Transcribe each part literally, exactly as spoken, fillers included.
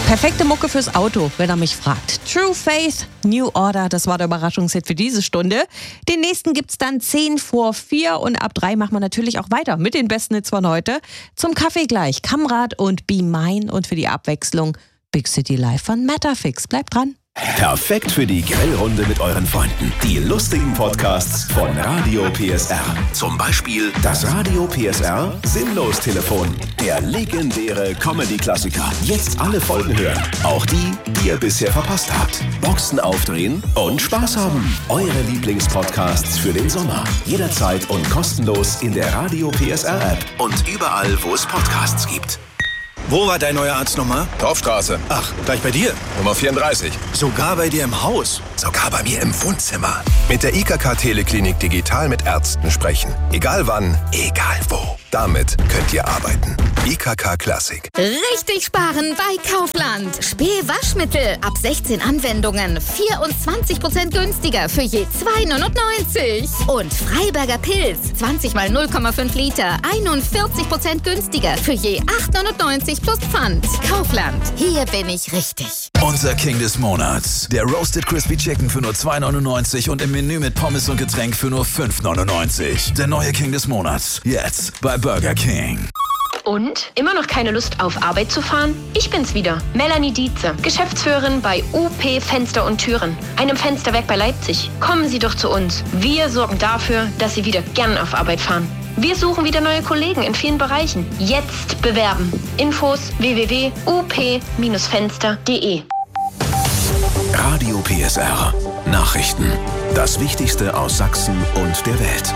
Perfekte Mucke fürs Auto, wenn er mich fragt. True Faith, New Order, das war der Überraschungshit für diese Stunde. Den nächsten gibt's dann zehn vor vier und ab drei machen wir natürlich auch weiter mit den besten Hits von heute. Zum Kaffee gleich Kamrat und Be Mine und für die Abwechslung Big City Live von Matterfix. Bleibt dran. Perfekt für die Grillrunde mit euren Freunden. Die lustigen Podcasts von Radio P S R. Zum Beispiel das Radio P S R Sinnlos-Telefon. Der legendäre Comedy-Klassiker. Jetzt alle Folgen hören. Auch die, die ihr bisher verpasst habt. Boxen aufdrehen und Spaß haben. Eure Lieblingspodcasts für den Sommer. Jederzeit und kostenlos in der Radio P S R App und überall, wo es Podcasts gibt. Wo war dein neuer Arzt nochmal? Torfstraße. Ach, gleich bei dir? Nummer vierunddreißig. Sogar bei dir im Haus? Sogar bei mir im Wohnzimmer. Mit der I K K-Teleklinik digital mit Ärzten sprechen. Egal wann, egal wo. Damit könnt ihr arbeiten. I K K Klassik. Richtig sparen bei Kaufland. Spee-Waschmittel ab sechzehn Anwendungen. vierundzwanzig Prozent günstiger für je zwei neunundneunzig. Und Freiberger Pilz. zwanzig mal null Komma fünf Liter. einundvierzig Prozent günstiger für je acht neunundneunzig plus Pfand. Kaufland. Hier bin ich richtig. Unser King des Monats. Der Roasted Crispy Chicken für nur zwei neunundneunzig und im Menü mit Pommes und Getränk für nur fünf neunundneunzig. Der neue King des Monats. Jetzt bei Burger King. Und? Immer noch keine Lust auf Arbeit zu fahren? Ich bin's wieder, Melanie Dietze, Geschäftsführerin bei U P Fenster und Türen, einem Fensterwerk bei Leipzig. Kommen Sie doch zu uns. Wir sorgen dafür, dass Sie wieder gern auf Arbeit fahren. Wir suchen wieder neue Kollegen in vielen Bereichen. Jetzt bewerben. Infos w w w punkt u p Fenster punkt d e. Radio P S R. Nachrichten. Das Wichtigste aus Sachsen und der Welt.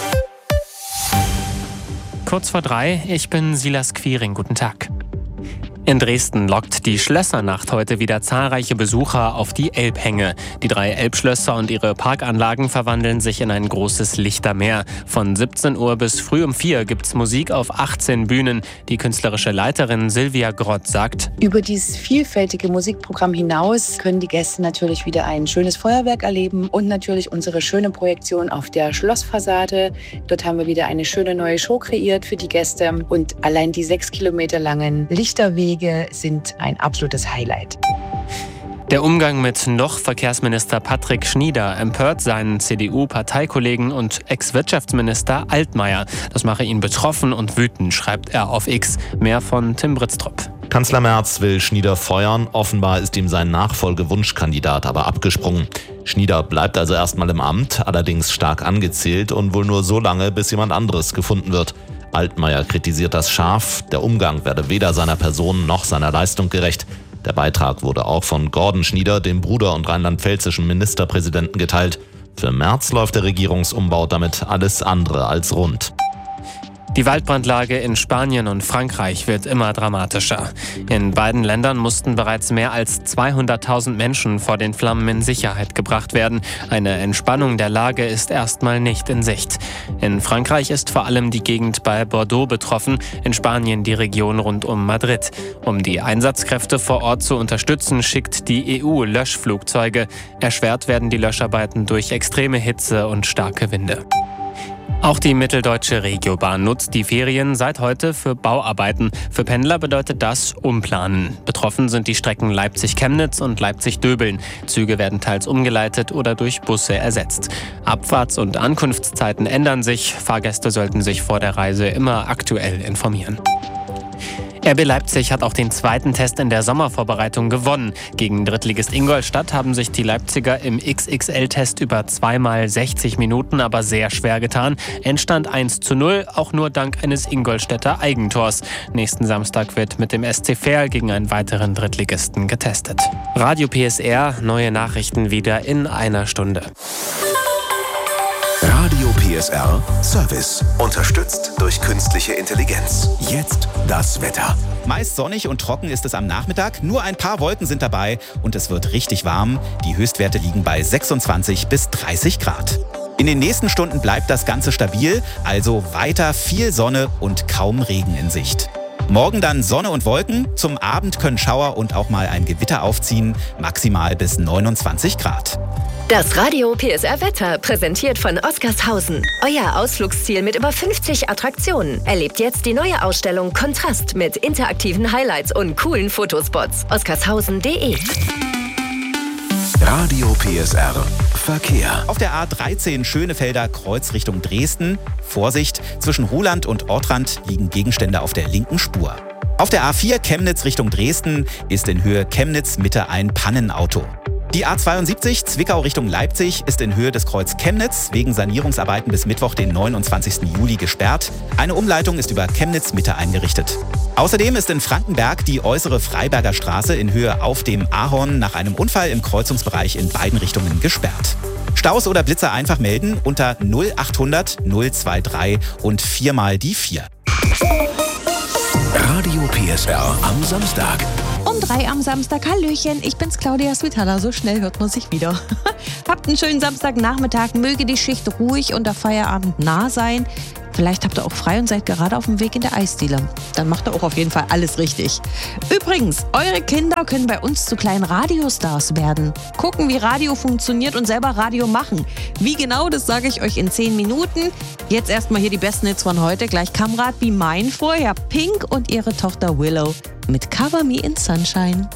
Kurz vor drei, ich bin Silas Quiring. Guten Tag. In Dresden lockt die Schlössernacht heute wieder zahlreiche Besucher auf die Elbhänge. Die drei Elbschlösser und ihre Parkanlagen verwandeln sich in ein großes Lichtermeer. Von siebzehn Uhr bis früh um vier gibt's Musik auf achtzehn Bühnen. Die künstlerische Leiterin Silvia Grott sagt: Über dieses vielfältige Musikprogramm hinaus können die Gäste natürlich wieder ein schönes Feuerwerk erleben und natürlich unsere schöne Projektion auf der Schlossfassade. Dort haben wir wieder eine schöne neue Show kreiert für die Gäste und allein die sechs Kilometer langen Lichterwege sind ein absolutes Highlight. Der Umgang mit noch Verkehrsminister Patrick Schnieder empört seinen C D U-Parteikollegen und Ex-Wirtschaftsminister Altmaier. Das mache ihn betroffen und wütend, schreibt er auf X. Mehr von Tim Britztrup. Kanzler Merz will Schnieder feuern. Offenbar ist ihm sein Nachfolgewunschkandidat aber abgesprungen. Schnieder bleibt also erstmal im Amt, allerdings stark angezählt und wohl nur so lange, bis jemand anderes gefunden wird. Altmaier kritisiert das scharf. Der Umgang werde weder seiner Person noch seiner Leistung gerecht. Der Beitrag wurde auch von Gordon Schnieder, dem Bruder und rheinland-pfälzischen Ministerpräsidenten, geteilt. Für Merz läuft der Regierungsumbau damit alles andere als rund. Die Waldbrandlage in Spanien und Frankreich wird immer dramatischer. In beiden Ländern mussten bereits mehr als zweihunderttausend Menschen vor den Flammen in Sicherheit gebracht werden. Eine Entspannung der Lage ist erstmal nicht in Sicht. In Frankreich ist vor allem die Gegend bei Bordeaux betroffen, in Spanien die Region rund um Madrid. Um die Einsatzkräfte vor Ort zu unterstützen, schickt die E U Löschflugzeuge. Erschwert werden die Löscharbeiten durch extreme Hitze und starke Winde. Auch die Mitteldeutsche Regiobahn nutzt die Ferien seit heute für Bauarbeiten. Für Pendler bedeutet das Umplanen. Betroffen sind die Strecken Leipzig-Chemnitz und Leipzig-Döbeln. Züge werden teils umgeleitet oder durch Busse ersetzt. Abfahrts- und Ankunftszeiten ändern sich. Fahrgäste sollten sich vor der Reise immer aktuell informieren. R B Leipzig hat auch den zweiten Test in der Sommervorbereitung gewonnen. Gegen Drittligist Ingolstadt haben sich die Leipziger im X X L-Test über zweimal sechzig Minuten aber sehr schwer getan. Endstand eins zu null, auch nur dank eines Ingolstädter Eigentors. Nächsten Samstag wird mit dem S C Verl gegen einen weiteren Drittligisten getestet. Radio P S R, neue Nachrichten wieder in einer Stunde. Radio P S R Service. Unterstützt durch künstliche Intelligenz. Jetzt das Wetter. Meist sonnig und trocken ist es am Nachmittag. Nur ein paar Wolken sind dabei und es wird richtig warm. Die Höchstwerte liegen bei sechsundzwanzig bis dreißig Grad. In den nächsten Stunden bleibt das Ganze stabil, also weiter viel Sonne und kaum Regen in Sicht. Morgen dann Sonne und Wolken. Zum Abend können Schauer und auch mal ein Gewitter aufziehen. Maximal bis neunundzwanzig Grad. Das Radio P S R Wetter, präsentiert von Oskarshausen. Euer Ausflugsziel mit über fünfzig Attraktionen. Erlebt jetzt die neue Ausstellung Kontrast mit interaktiven Highlights und coolen Fotospots. oskarshausen punkt de. Radio P S R Verkehr. Auf der A dreizehn Schönefelder Kreuz Richtung Dresden. Vorsicht, zwischen Ruhland und Ortrand liegen Gegenstände auf der linken Spur. Auf der A vier Chemnitz Richtung Dresden ist in Höhe Chemnitz-Mitte ein Pannenauto. Die A zweiundsiebzig Zwickau Richtung Leipzig ist in Höhe des Kreuz Chemnitz wegen Sanierungsarbeiten bis Mittwoch, den neunundzwanzigsten Juli, gesperrt. Eine Umleitung ist über Chemnitz-Mitte eingerichtet. Außerdem ist in Frankenberg die äußere Freiberger Straße in Höhe auf dem Ahorn nach einem Unfall im Kreuzungsbereich in beiden Richtungen gesperrt. Staus oder Blitzer einfach melden unter null achthundert null drei drei und viermal die vier. Radio P S R am Samstag. Um drei am Samstag. Hallöchen, ich bin's Claudia Svitala. So schnell hört man sich wieder. Habt einen schönen Samstagnachmittag. Möge die Schicht ruhig und der Feierabend nah sein. Vielleicht habt ihr auch frei und seid gerade auf dem Weg in der Eisdiele. Dann macht ihr auch auf jeden Fall alles richtig. Übrigens, eure Kinder können bei uns zu kleinen Radiostars werden. Gucken, wie Radio funktioniert und selber Radio machen. Wie genau, das sage ich euch in zehn Minuten. Jetzt erstmal hier die besten Hits von heute. Gleich Kamrat Be Mine, vorher Pink und ihre Tochter Willow mit Cover Me in Sunshine.